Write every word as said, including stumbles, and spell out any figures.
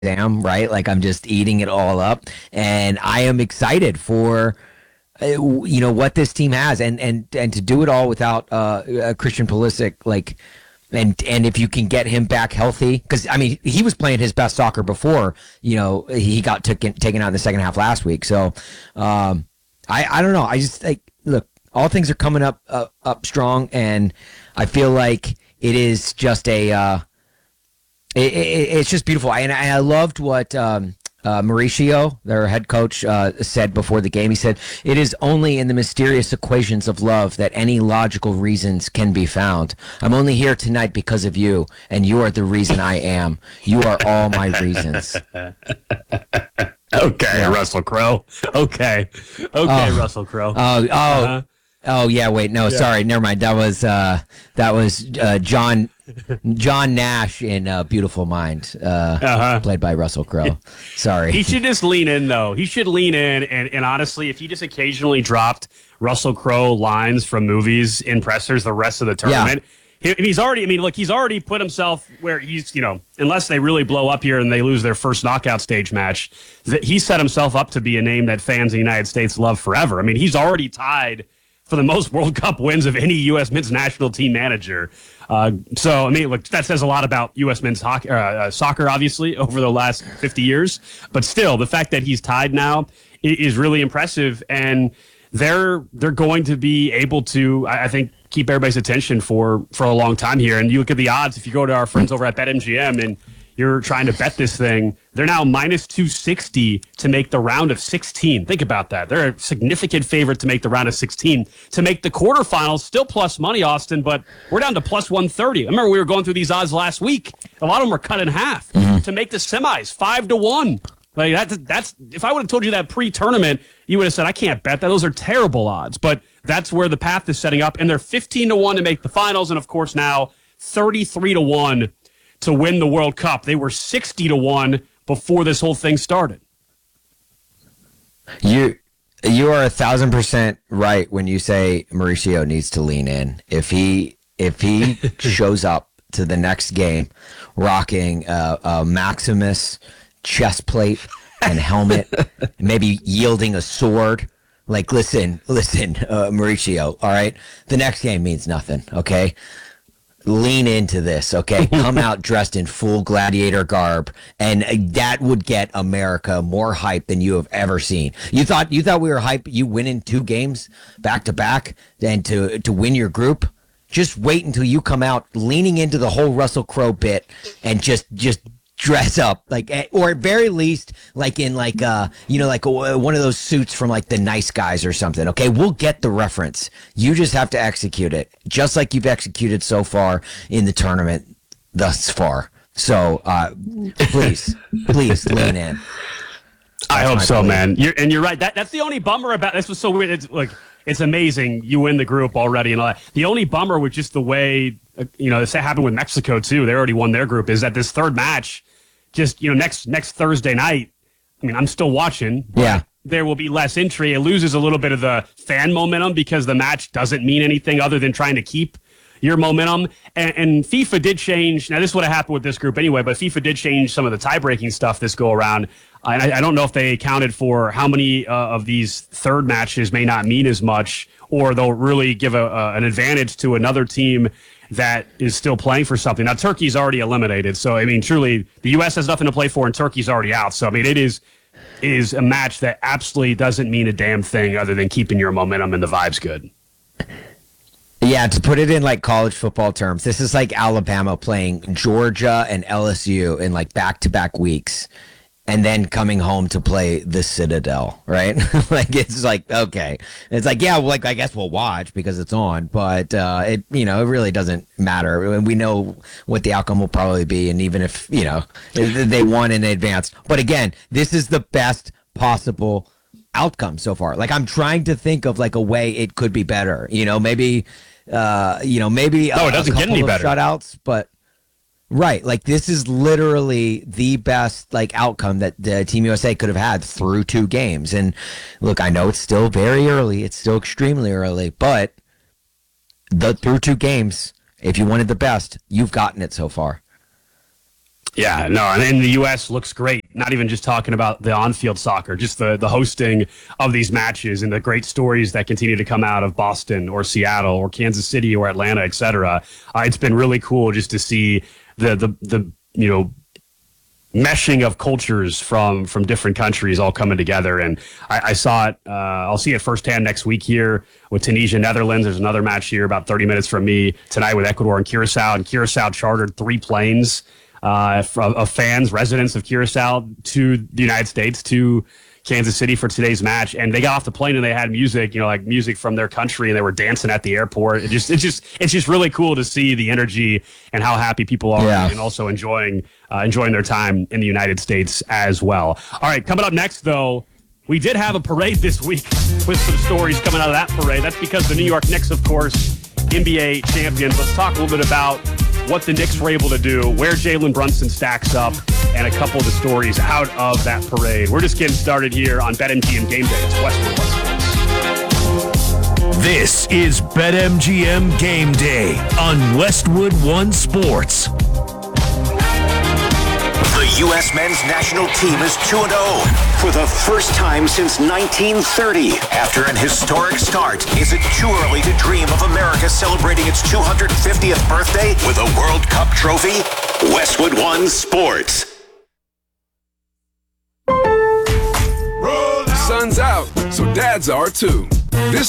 am, right? Like I'm just eating it all up, and I am excited for uh, you know what this team has, and and and to do it all without uh, uh Christian Pulisic, like. And and if you can get him back healthy, because I mean he was playing his best soccer before you know he got taken taken out in the second half last week. So um, I I don't know. I just like look, all things are coming up uh, up strong, and I feel like it is just a uh, it, it, it's just beautiful. I, and I loved what um, uh, Mauricio, their head coach, uh, said before the game. He said, "It is only in the mysterious equations of love that any logical reasons can be found. I'm only here tonight because of you, and you are the reason I am. You are all my reasons." Okay, Yeah. Russell Crowe. Okay, okay, Oh. Russell Crowe. Oh, oh, Uh-huh. oh, yeah. Wait, no, sorry, never mind. That was uh, that was uh, John John Nash in uh, Beautiful Mind, uh, Uh-huh. played by Russell Crowe. Sorry. He should just lean in, though. He should lean in, and, and honestly, if he just occasionally dropped Russell Crowe lines from movies in pressers the rest of the tournament, he, he's already, I mean, look, he's already put himself where he's, you know, unless they really blow up here and they lose their first knockout stage match, that he set himself up to be a name that fans in the United States love forever. I mean, he's already tied for the most World Cup wins of any U S men's national team manager. Uh, so, I mean, look, that says a lot about U S men's hockey, uh, uh, soccer, obviously, over the last fifty years. But still, the fact that he's tied now i- is really impressive. And they're they're going to be able to, I I think, keep everybody's attention for, for a long time here. And you look at the odds, if you go to our friends over at BetMGM and you're trying to bet this thing, they're now minus two sixty to make the round of sixteen. Think about that. They're a significant favorite to make the round of sixteen. To make the quarterfinals, still plus money, Austin, but we're down to plus one thirty. I remember we were going through these odds last week. A lot of them were cut in half. Mm-hmm. To make the semis, five to one. Like that's, that's if I would have told you that pre-tournament, you would have said, I can't bet that. Those are terrible odds. But that's where the path is setting up. And they're fifteen to one to make the finals. And of course, now thirty-three to one to win the World Cup. They were sixty to one before this whole thing started. You you are a thousand percent right when you say Mauricio needs to lean in. If he if he shows up to the next game rocking a, a Maximus chest plate and helmet, maybe yielding a sword. Like, listen, listen, uh, Mauricio. All right, the next game means nothing. Okay. Lean into this, okay? Come out dressed in full gladiator garb, and that would get America more hype than you have ever seen. You thought you thought we were hype. You winning two games back to back, and to to win your group. Just wait until you come out leaning into the whole Russell Crowe bit, and just just dress up like, or at very least, like in like uh you know like a, one of those suits from like the Nice Guys or something. Okay, we'll get the reference. You just have to execute it, just like you've executed so far in the tournament thus far. So uh please, please lean in. I That's hope my so, belief. man. You're, and you're right. That that's the only bummer about this was so weird. It's like it's amazing you win the group already and all that. The only bummer with just the way uh, you know this happened with Mexico too. They already won their group. Is that this third match? Just, you know, next next Thursday night, I mean, I'm still watching. But Yeah. there will be less entry. It loses a little bit of the fan momentum because the match doesn't mean anything other than trying to keep your momentum. And, and FIFA did change. Now, this would have happened with this group anyway, but FIFA did change some of the tie-breaking stuff this go around. And I, I don't know if they accounted for how many uh, of these third matches may not mean as much, or they'll really give a, uh, an advantage to another team that is still playing for something. Now, Turkey's already eliminated. So, I mean, truly, the U S has nothing to play for, and Turkey's already out. So, I mean, it is it is a match that absolutely doesn't mean a damn thing other than keeping your momentum and the vibes good. Yeah, to put it in like college football terms, this is like Alabama playing Georgia and L S U in like back-to-back weeks, and then coming home to play the Citadel, right? Like it's like, okay, it's like, yeah, well, like I guess we'll watch because it's on, but uh, it you know it really doesn't matter. And we know what the outcome will probably be, and even if you know they won in advance, but again, this is the best possible outcome so far. Like I'm trying to think of like a way it could be better. You know, maybe, uh, you know, maybe No, a, it doesn't a get couple any of better. shutouts, but. Right, like this is literally the best like outcome that the Team U S A could have had through two games. And look, I know it's still very early, it's still extremely early, but the through two games, if you wanted the best, you've gotten it so far. Yeah, no, and then the U S looks great. Not even just talking about the on-field soccer, just the, the hosting of these matches and the great stories that continue to come out of Boston or Seattle or Kansas City or Atlanta, et cetera. Uh, it's been really cool just to see the the the you know meshing of cultures from from different countries all coming together. And I, I saw it. Uh, I'll see it firsthand next week here with Tunisia, Netherlands. There's another match here about thirty minutes from me tonight with Ecuador and Curacao. And Curacao chartered three planes uh, from, of fans, residents of Curacao, to the United States, to Kansas City for today's match. And they got off the plane and they had music, you know, like music from their country, and they were dancing at the airport. It just, it's just, it's just really cool to see the energy and how happy people are, yeah. and also enjoying, uh, enjoying their time in the United States as well. All right, coming up next, though, we did have a parade this week with some stories coming out of that parade. That's because the New York Knicks, of course, N B A champions. Let's talk a little bit about what the Knicks were able to do, where Jalen Brunson stacks up, and a couple of the stories out of that parade. We're just getting started here on BetMGM Game Day. It's Westwood One Sports. This is BetMGM Game Day on Westwood One Sports. The U S men's national team is two and oh for the first time since nineteen thirty. After an historic start, is it too early to dream of America celebrating its two hundred fiftieth birthday with a World Cup trophy? Westwood One Sports. Sun's out, so dads are too. This